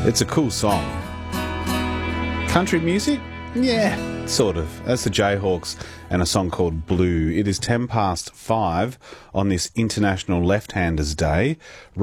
It's a cool song. Country music? Yeah, sort of. That's the Jayhawks and a song called Blue. It is 5:10 on this International Left-Handers Day.